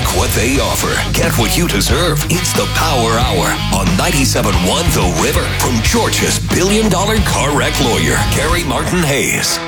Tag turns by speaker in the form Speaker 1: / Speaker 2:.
Speaker 1: what they offer. Get what you deserve. It's the Power Hour on 97.1 The River from Georgia's billion-dollar car wreck lawyer, Gary Martin Hayes.